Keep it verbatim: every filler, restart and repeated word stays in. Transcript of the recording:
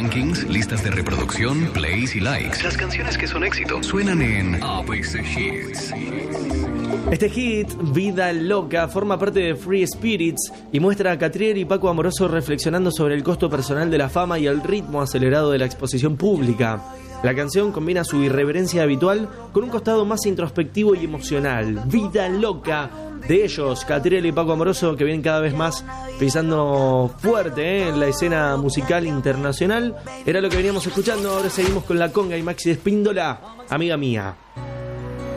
rankings, listas de reproducción, plays y likes. Las canciones que son éxito suenan en A B C Hits. Este hit, Vida Loca, forma parte de Free Spirits y muestra a Catriel y Paco Amoroso reflexionando sobre el costo personal de la fama y el ritmo acelerado de la exposición pública. La canción combina su irreverencia habitual con un costado más introspectivo y emocional. Vida Loca de ellos, Catriel y Paco Amoroso, que vienen cada vez más pisando fuerte ¿eh? en la escena musical internacional. Era lo que veníamos escuchando. Ahora seguimos con La Conga y Maxi Espíndola, Amiga Mía.